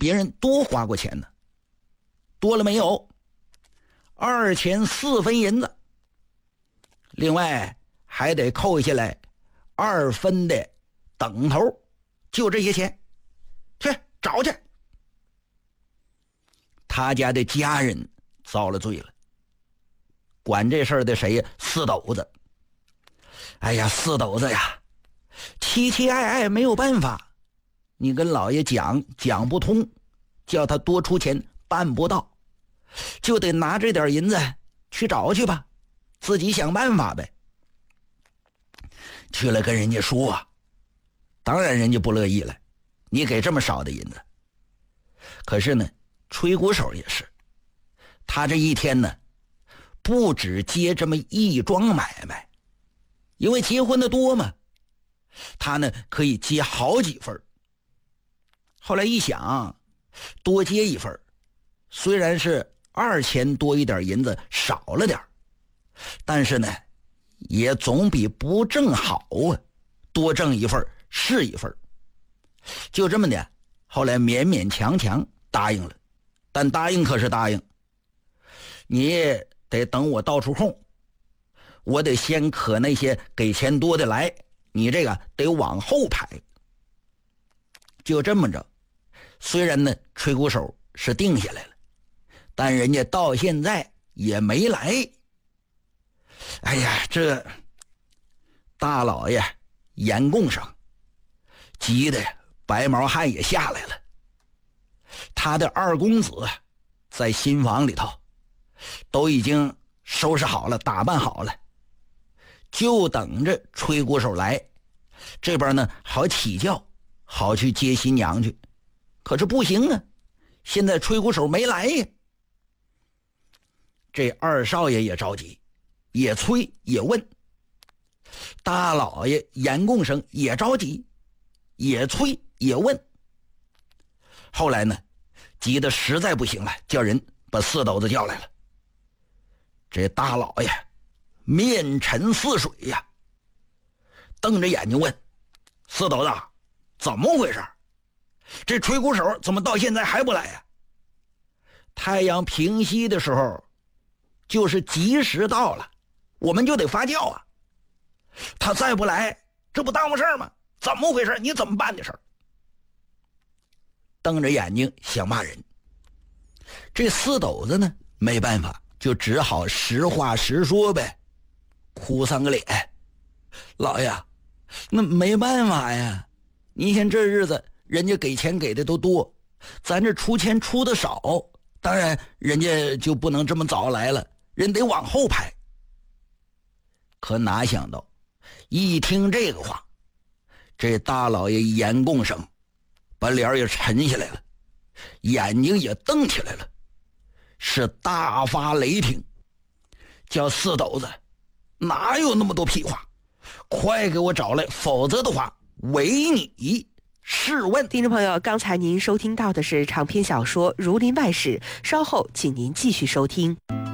别人多花过钱呢。多了没有？2钱4分银子，另外还得扣下来2分的等头，就这些钱，去找去。他家的家人遭了罪了。管这事儿的谁呀？四斗子。哎呀，四斗子呀，期期爱爱没有办法，你跟老爷讲不通，叫他多出钱办不到，就得拿这点银子去找去吧，自己想办法呗。去了跟人家说啊，当然人家不乐意了，你给这么少的银子。可是呢，吹鼓手也是，他这一天呢，不只接这么一桩买卖，因为结婚的多嘛，他呢可以接好几份。后来一想，多接一份，虽然是2钱多一点银子少了点，但是呢也总比不挣好啊，多挣一份是一份。就这么的，后来勉勉强强答应了。但答应可是答应，你得等我倒出空，我得先可那些给钱多的来，你这个得往后排。就这么着，虽然呢吹鼓手是定下来了，但人家到现在也没来。哎呀，这大老爷严贡上急得白毛汗也下来了。他的2公子在新房里头都已经收拾好了，打扮好了，就等着吹鼓手来，这边呢好起轿，好去接新娘去。可是不行啊，现在吹鼓手没来呀。这2少爷也着急，也催也问，大老爷严贡生也着急，也催也问。后来呢，急得实在不行了，叫人把四斗子叫来了。这大老爷面沉似水呀，瞪着眼睛问四斗子怎么回事，这吹鼓手怎么到现在还不来呀？太阳平息的时候就是吉时到了，我们就得发酵啊，他再不来这不耽误事儿吗？怎么回事？你怎么办的事儿？瞪着眼睛想骂人。这四斗子呢没办法，就只好实话实说呗，哭丧个脸。老爷，那没办法呀，你看这日子人家给钱给的都多，咱这出钱出的少，当然人家就不能这么早来了，人得往后排。可哪想到一听这个话，这大老爷严贡生把脸也沉下来了，眼睛也瞪起来了，是大发雷霆，叫四斗子哪有那么多屁话，快给我找来，否则的话违你。试问听众朋友，刚才您收听到的是长篇小说《儒林外史》，稍后请您继续收听。